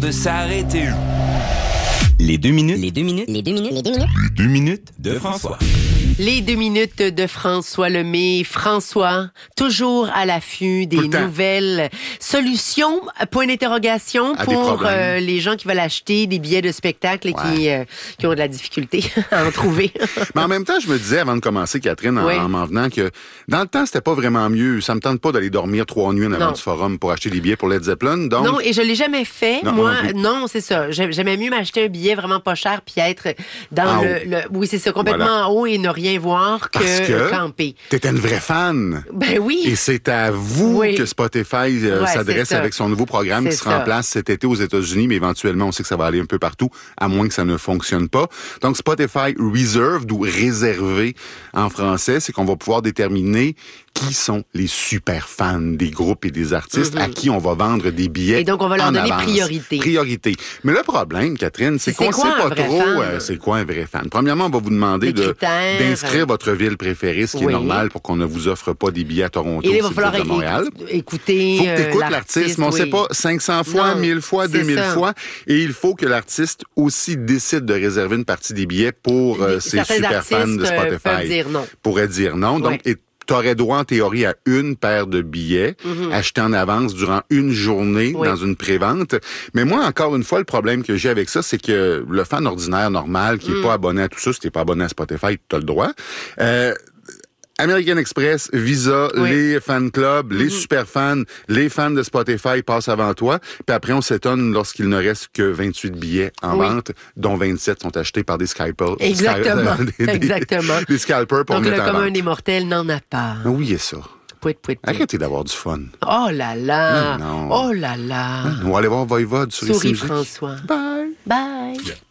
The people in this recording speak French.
de s'arrêter. Les 2 minutes. Les 2 minutes. Les 2 minutes. Les 2 minutes. Les 2 minutes de François. Les 2 minutes de François Lemay. François, toujours à l'affût des nouvelles solutions, point d'interrogation, pour les gens qui veulent acheter des billets de spectacle et qui ont de la difficulté à en trouver. Mais en même temps, je me disais avant de commencer, Catherine, en m'en venant, que dans le temps, c'était pas vraiment mieux. Ça me tente pas d'aller dormir 3 nuits en avant du forum pour acheter des billets pour Led Zeppelin. Donc... Non, et je l'ai jamais fait. Non, c'est ça. J'aimais mieux m'acheter un billet vraiment pas cher puis être dans oui, c'est ça, complètement en haut et ne rien voir que camper. T'étais une vraie fan. Ben oui. Et c'est à vous que Spotify s'adresse avec son nouveau programme qui sera en place cet été aux États-Unis, mais éventuellement, on sait que ça va aller un peu partout, à moins que ça ne fonctionne pas. Donc, Spotify Reserved ou réservé en français, c'est qu'on va pouvoir déterminer qui sont les super fans des groupes et des artistes à qui on va vendre des billets. Et donc, on va leur donner priorité. Priorité. Mais le problème, Catherine, c'est qu'on ne sait pas trop c'est quoi un vrai fan. Premièrement, on va vous demander d'inscrire votre ville préférée, ce qui est normal pour qu'on ne vous offre pas des billets à Toronto et il va falloir à Montréal. Écouter faut que tu écoutes l'artiste, mais on ne sait pas 500 fois, 1000 fois, 2000 fois. Et il faut que l'artiste aussi décide de réserver une partie des billets pour ses super fans de Spotify. Pourrait dire non. Donc, tu aurais droit, en théorie, à une paire de billets achetés en avance durant une journée dans une prévente. Mais moi, encore une fois, le problème que j'ai avec ça, c'est que le fan ordinaire normal qui est pas abonné à tout ça, si t'es pas abonné à Spotify, tu as le droit. American Express, Visa, les fan clubs, les super fans, les fans de Spotify passent avant toi. Puis après, on s'étonne lorsqu'il ne reste que 28 billets en vente, dont 27 sont achetés par des scalpers. Exactement. Exactement. Des scalpers pour donc, mettre en vente. Donc, le commun des mortels n'en a pas. Oui, ça. Pouit. Arrêtez d'avoir du fun. Oh là là. Non. Oh là là. On va aller voir Voivode sur Souris ici. François. Bye. Bye.